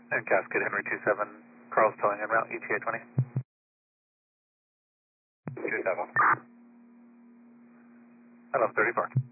And Cascade Henry 27, Carl's towing en route, ETA 20. 27. I love 34.